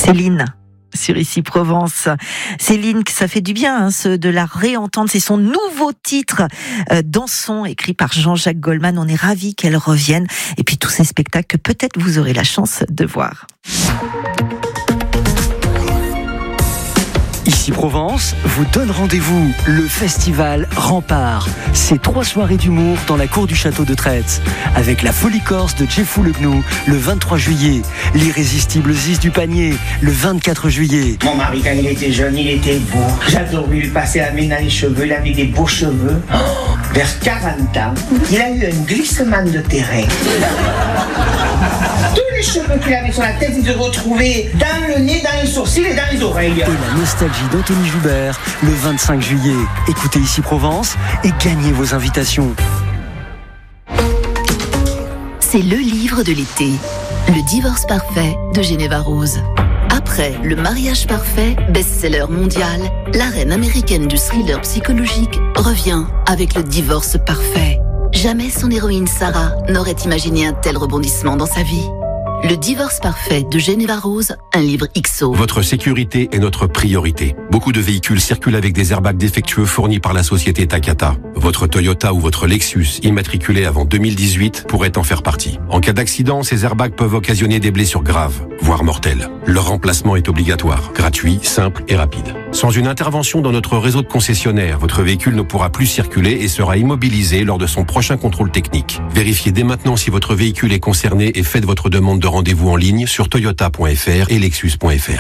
Céline sur Ici Provence. Céline, ça fait du bien de la réentendre. C'est son nouveau titre, Dansons, écrit par Jean-Jacques Goldman. On est ravis qu'elle revienne. Et puis tous ces spectacles que peut-être vous aurez la chance de voir. Ici Provence vous donne rendez-vous, le festival Rempart. C'est 3 soirées d'humour dans la cour du château de Traits, avec la Folie Corse de Jeffou Le Gnou le 23 juillet, l'irrésistible Ziz du Panier le 24 juillet. Mon mari, quand il était jeune, il était beau. J'adore lui passer la main dans les cheveux, il avait des beaux cheveux. Vers 40 ans, il a eu un glissement de terrain. Tous les cheveux qu'il avait sur la tête, ils se retrouvaient dans le nez, dans les sourcils et dans les oreilles. Et la nostalgie d'Anthony Joubert le 25 juillet. Écoutez Ici Provence et gagnez vos invitations. C'est le livre de l'été. Le divorce parfait de Geneva Rose. Après Le mariage parfait, best-seller mondial, la reine américaine du thriller psychologique revient avec Le divorce parfait. Jamais son héroïne Sarah n'aurait imaginé un tel rebondissement dans sa vie. Le divorce parfait de Geneva Rose, un livre XO. Votre sécurité est notre priorité. Beaucoup de véhicules circulent avec des airbags défectueux fournis par la société Takata. Votre Toyota ou votre Lexus, immatriculé avant 2018, pourrait en faire partie. En cas d'accident, ces airbags peuvent occasionner des blessures graves, voire mortelles. Leur remplacement est obligatoire, gratuit, simple et rapide. Sans une intervention dans notre réseau de concessionnaires, votre véhicule ne pourra plus circuler et sera immobilisé lors de son prochain contrôle technique. Vérifiez dès maintenant si votre véhicule est concerné et faites votre demande de rendez-vous en ligne sur toyota.fr et lexus.fr.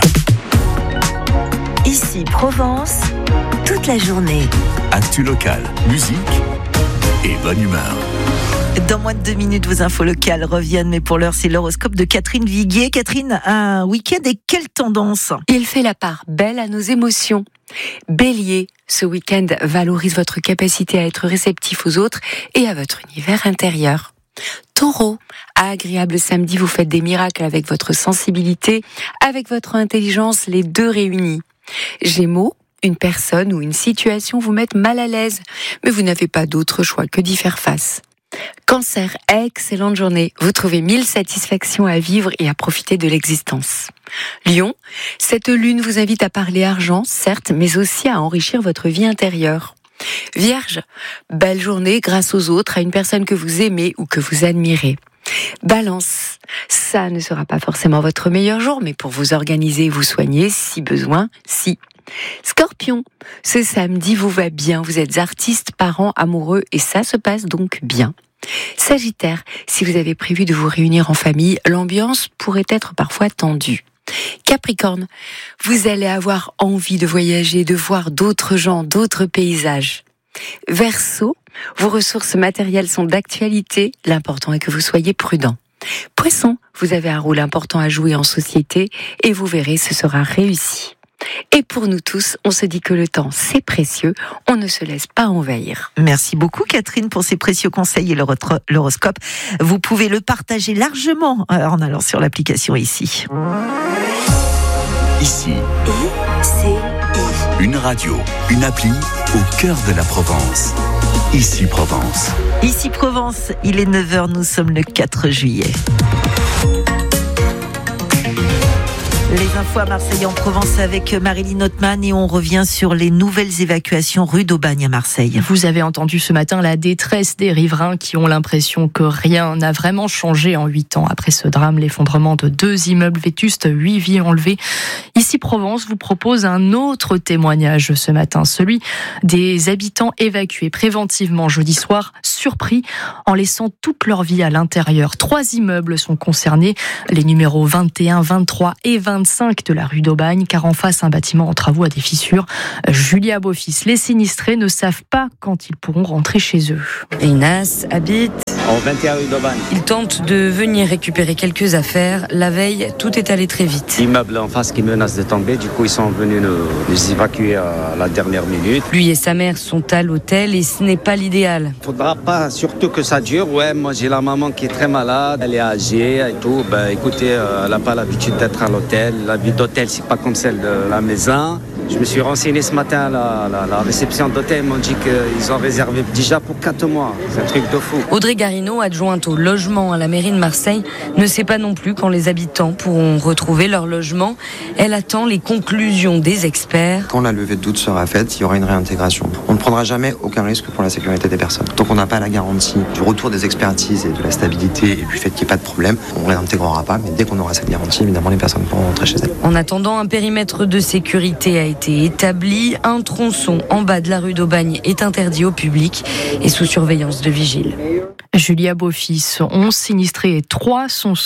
Ici Provence, toute la journée. Actu local, musique et bonne humeur. Dans moins de 2 minutes, vos infos locales reviennent, mais pour l'heure, c'est l'horoscope de Catherine Viguier. Catherine, un week-end et quelle tendance ? Il fait la part belle à nos émotions. Bélier, ce week-end valorise votre capacité à être réceptif aux autres et à votre univers intérieur. Taureau, agréable samedi, vous faites des miracles avec votre sensibilité, avec votre intelligence, les deux réunis. Gémeaux, une personne ou une situation vous met mal à l'aise, mais vous n'avez pas d'autre choix que d'y faire face. Cancer, excellente journée. Vous trouvez 1000 satisfactions à vivre et à profiter de l'existence. Lion, cette lune vous invite à parler argent, certes, mais aussi à enrichir votre vie intérieure. Vierge, belle journée grâce aux autres, à une personne que vous aimez ou que vous admirez. Balance, ça ne sera pas forcément votre meilleur jour, mais pour vous organiser et vous soigner, si besoin, si. Scorpion, ce samedi vous va bien, vous êtes artiste, parent, amoureux et ça se passe donc bien. Sagittaire, si vous avez prévu de vous réunir en famille, l'ambiance pourrait être parfois tendue. Capricorne, vous allez avoir envie de voyager, de voir d'autres gens, d'autres paysages. Verseau, vos ressources matérielles sont d'actualité, l'important est que vous soyez prudent. Poisson, vous avez un rôle important à jouer en société et vous verrez, ce sera réussi. Et pour nous tous, on se dit que le temps, c'est précieux, on ne se laisse pas envahir. Merci beaucoup Catherine pour ces précieux conseils et l'horoscope. Vous pouvez le partager largement en allant sur l'application Ici. Ici, une radio, une appli au cœur de la Provence. Ici Provence. Ici Provence, il est 9h, nous sommes le 4 juillet. Les infos à Marseille en Provence avec Marilyn Hotman et on revient sur les nouvelles évacuations rue d'Aubagne à Marseille. Vous avez entendu ce matin la détresse des riverains qui ont l'impression que rien n'a vraiment changé en 8 ans. Après ce drame, l'effondrement de 2 immeubles vétustes, 8 vies enlevées. Ici Provence vous propose un autre témoignage ce matin, celui des habitants évacués préventivement jeudi soir, surpris en laissant toute leur vie à l'intérieur. 3 immeubles sont concernés, les numéros 21, 23 et 25 de la rue d'Aubagne, car en face, un bâtiment en travaux a des fissures. Julia Beaufils, les sinistrés ne savent pas quand ils pourront rentrer chez eux. Inas habite En 21 rue d'Aubagne. Il tente de venir récupérer quelques affaires. La veille, tout est allé très vite. L'immeuble en face qui menace de tomber, du coup ils sont venus nous évacuer à la dernière minute. Lui et sa mère sont à l'hôtel et ce n'est pas l'idéal. Faudra pas surtout que ça dure. Ouais, moi j'ai la maman qui est très malade, elle est âgée et tout. Écoutez, elle n'a pas l'habitude d'être à l'hôtel. La vie d'hôtel, c'est pas comme celle de la maison. Je me suis renseigné ce matin à la réception d'hôtel, ils m'ont dit qu'ils ont réservé déjà pour 4 mois. C'est un truc de fou. Audrey Garino, adjointe au logement à la mairie de Marseille, ne sait pas non plus quand les habitants pourront retrouver leur logement. Elle attend les conclusions des experts. Quand la levée de doute sera faite, il y aura une réintégration. On ne prendra jamais aucun risque pour la sécurité des personnes. Tant qu'on n'a pas la garantie du retour des expertises et de la stabilité et du fait qu'il n'y ait pas de problème, on ne réintégrera pas. Mais dès qu'on aura cette garantie, évidemment, les personnes pourront rentrer chez elles. En attendant, un périmètre de sécurité a été établi. Un tronçon en bas de la rue d'Aubagne est interdit au public et sous surveillance de vigile. Julia Beaufils, 11 sinistrés et 3 sont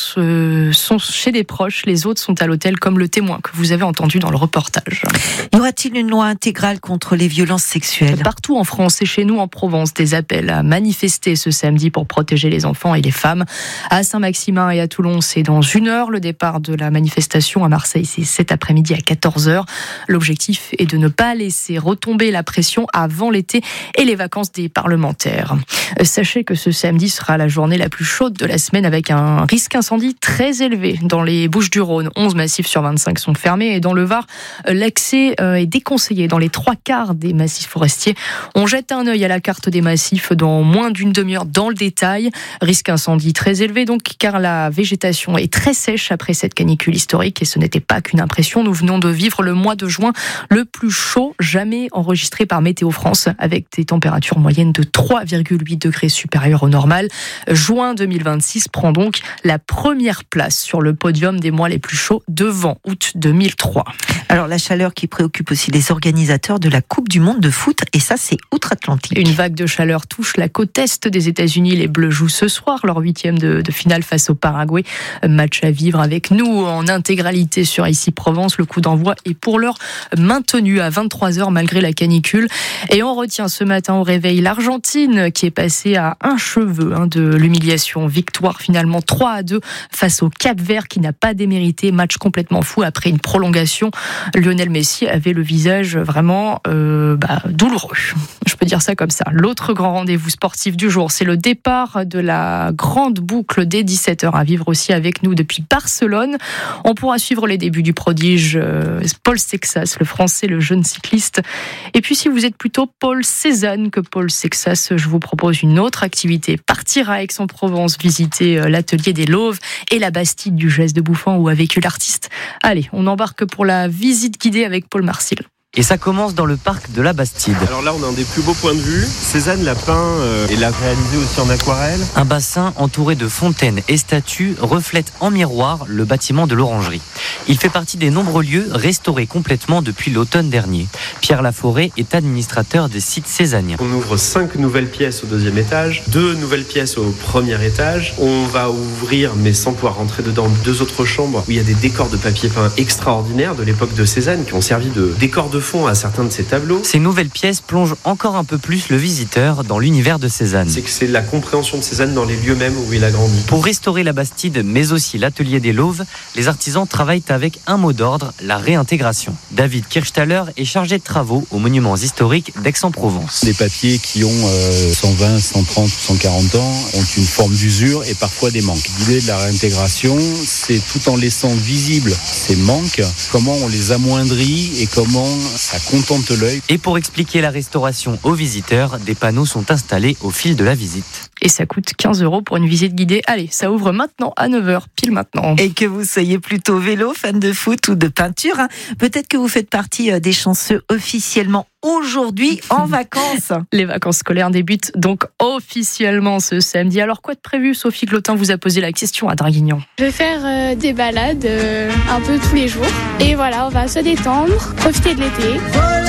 chez des proches. Les autres sont à l'hôtel, comme le témoin que vous avez entendu dans le reportage. Y aura-t-il une loi intégrale contre les violences sexuelles ? Partout en France et chez nous en Provence, des appels à manifester ce samedi pour protéger les enfants et les femmes. À Saint-Maximin et à Toulon, c'est dans 1 heure. Le départ de la manifestation à Marseille, c'est cet après-midi à 14h. L'objectif est de ne pas laisser retomber la pression avant l'été et les vacances des parlementaires. Sachez que ce samedi sera la journée la plus chaude de la semaine avec un risque incendie très élevé dans les Bouches-du-Rhône. 11 massifs sur 25 sont fermés et dans le Var, l'accès est déconseillé dans les 3/4 des massifs forestiers. On jette un œil à la carte des massifs dans moins d'une demi-heure dans le détail. Risque incendie très élevé donc car la végétation est très sèche après cette canicule historique et ce n'était pas qu'une impression. Nous venons de vivre le mois de juin le plus chaud jamais enregistré par Météo France avec des températures moyennes de 3,8 degrés supérieures au normal. Juin 2026 prend donc la première place sur le podium des mois les plus chauds devant août 2003. Alors la chaleur qui préoccupe aussi les organisateurs de la Coupe du Monde de foot et ça c'est outre-Atlantique. Une vague de chaleur touche la côte est des États-Unis. Les Bleus jouent ce soir leur 8e de finale face au Paraguay. Match à vivre avec nous en intégralité sur ICI Provence. Le coup d'envoi est pour l'heure maintenu à 23h malgré la canicule. Et on retient ce matin au réveil l'Argentine qui est passée à un cheveu de l'humiliation. Victoire finalement 3-2 face au Cap-Vert qui n'a pas démérité. Match complètement fou après une prolongation. Lionel Messi avait le visage vraiment douloureux. Je peux dire ça comme ça. L'autre grand rendez-vous sportif du jour, c'est le départ de la grande boucle dès 17h à vivre aussi avec nous depuis Barcelone. On pourra suivre les débuts du prodige Paul Sexas, le français, le jeune cycliste. Et puis si vous êtes plutôt Paul Cézanne que Paul Sexas, je vous propose une autre activité. Partir à Aix-en-Provence, visiter l'atelier des Lauves et la Bastide du Geste de Bouffan où a vécu l'artiste. Allez, on embarque pour la visite guidée avec Paul Marcil. Et ça commence dans le parc de la Bastide. Alors là, on a un des plus beaux points de vue. Cézanne l'a peint et l'a réalisé aussi en aquarelle. Un bassin entouré de fontaines et statues reflète en miroir le bâtiment de l'Orangerie. Il fait partie des nombreux lieux restaurés complètement depuis l'automne dernier. Pierre Laforêt est administrateur des sites cézanniens. On ouvre 5 nouvelles pièces au 2e étage, 2 nouvelles pièces au 1er étage. On va ouvrir, mais sans pouvoir rentrer dedans, 2 autres chambres où il y a des décors de papier peint extraordinaires de l'époque de Cézanne qui ont servi de décors de fond à certains de ces tableaux. Ces nouvelles pièces plongent encore un peu plus le visiteur dans l'univers de Cézanne. C'est que c'est la compréhension de Cézanne dans les lieux mêmes où il a grandi. Pour restaurer la Bastide, mais aussi l'atelier des Lauves, les artisans travaillent avec un mot d'ordre, la réintégration. David Kirchtaller est chargé de travaux aux monuments historiques d'Aix-en-Provence. Les papiers qui ont 120, 130, 140 ans ont une forme d'usure et parfois des manques. L'idée de la réintégration, c'est tout en laissant visibles ces manques, comment on les amoindrit et comment ça contente l'œil. Et pour expliquer la restauration aux visiteurs, des panneaux sont installés au fil de la visite. Et ça coûte 15 € pour une visite guidée. Allez, ça ouvre maintenant à 9h, pile maintenant. Et que vous soyez plutôt vélo, fan de foot ou de peinture, peut-être que vous faites partie des chanceux officiellement aujourd'hui en vacances. Les vacances scolaires débutent donc officiellement ce samedi. Alors quoi de prévu? Sophie Clotin vous a posé la question à Draguignan. Je vais faire des balades un peu tous les jours. Et voilà, on va se détendre, profiter de l'été.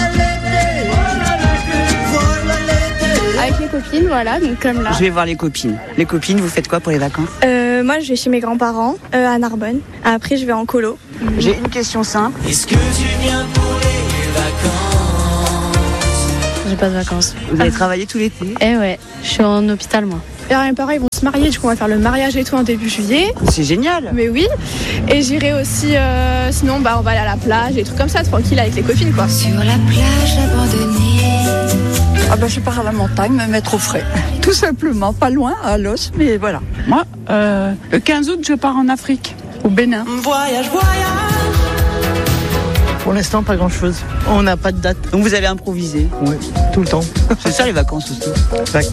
Avec les copines, voilà, donc comme là. Je vais voir les copines. Les copines, vous faites quoi pour les vacances? Moi, je vais chez mes grands-parents à Narbonne. Après, je vais en colo. J'ai une question simple. Est-ce que tu viens pour les vacances? J'ai pas de vacances. Vous allez travailler tout l'été? Eh ouais, je suis en hôpital moi. Alors mes parents ils vont se marier, du coup on va faire le mariage et tout en début juillet. C'est génial. Mais oui. Et j'irai aussi, sinon on va aller à la plage, des trucs comme ça, tranquille avec les copines quoi. Sur la plage abandonnée. Je pars à la montagne me mettre au frais. Tout simplement, pas loin, à Los, mais voilà. Moi, le 15 août, je pars en Afrique, au Bénin. Voyage. Pour l'instant, pas grand-chose. On n'a pas de date. Donc vous avez improvisé. Oui, tout le temps. C'est ça les vacances aussi. Exact.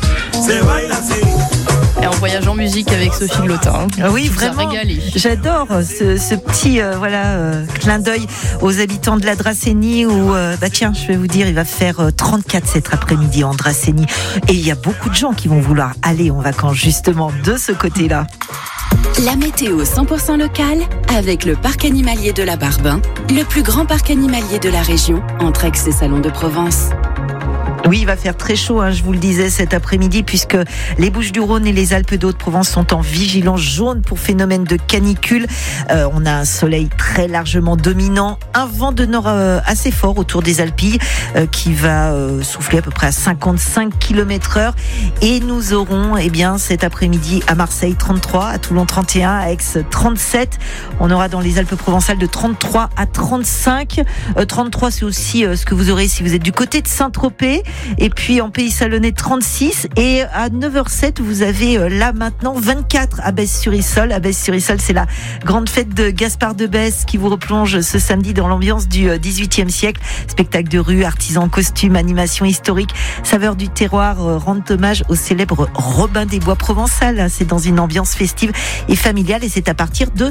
Et on voyage en musique avec Sophie Lotin. Oui, vraiment. J'adore ce petit clin d'œil aux habitants de la Dracénie où, tiens, je vais vous dire, il va faire 34 cet après-midi en Dracénie. Et il y a beaucoup de gens qui vont vouloir aller en vacances justement de ce côté-là. La météo 100% locale avec le parc animalier de la Barbin, le plus grand parc animalier de la région, entre Aix et Salon de Provence. Oui, il va faire très chaud, je vous le disais cet après-midi, puisque les Bouches-du-Rhône et les Alpes de Haute-Provence sont en vigilance jaune pour phénomène de canicule. On a un soleil très largement dominant, un vent de nord assez fort autour des Alpilles qui va souffler à peu près à 55 km/h. Et nous aurons cet après-midi à Marseille 33, à Toulon 31, à Aix 37. On aura dans les Alpes provençales de 33 à 35. 33, c'est aussi ce que vous aurez si vous êtes du côté de Saint-Tropez. Et puis en Pays Salonnais 36 et à 9h07 vous avez là maintenant 24 à Besse-sur-Issole. À Besse-sur-Issole, c'est la grande fête de Gaspard de Besse qui vous replonge ce samedi dans l'ambiance du XVIIIe siècle. Spectacle de rue, artisans, costumes, animation historique, saveurs du terroir rendent hommage au célèbre Robin des Bois provençal. C'est dans une ambiance festive et familiale et c'est à partir de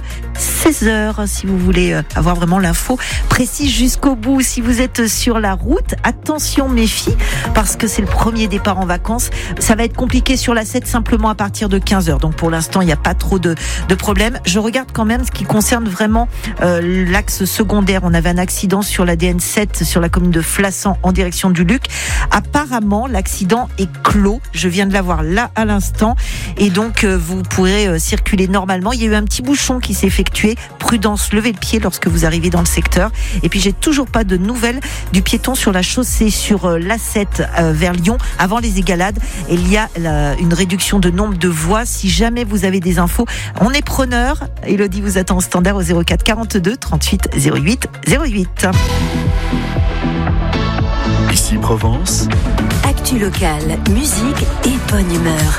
16h si vous voulez avoir vraiment l'info précise jusqu'au bout. Si vous êtes sur la route, attention méfie parce que c'est le premier départ en vacances. Ça va être compliqué sur la 7 simplement à partir de 15h. Donc pour l'instant, il n'y a pas trop de problèmes. Je regarde quand même ce qui concerne vraiment l'axe secondaire. On avait un accident sur la DN7 sur la commune de Flassan en direction du Luc. Apparemment, l'accident est clos. Je viens de l'avoir là à l'instant. Et donc, vous pourrez circuler normalement. Il y a eu un petit bouchon qui s'est effectué. Prudence, levez le pied lorsque vous arrivez dans le secteur. Et puis, j'ai toujours pas de nouvelles du piéton sur la chaussée sur l'A7 vers Lyon avant les égalades. Et il y a une réduction de nombre de voies. Si jamais vous avez des infos, on est preneur. Élodie vous attend au standard au 04 42 38 08 08. Ici Provence. Actu locale, musique et bonne humeur.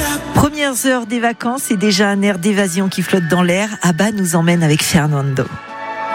Premières heures des vacances et déjà un air d'évasion qui flotte dans l'air. Abba nous emmène avec Fernando.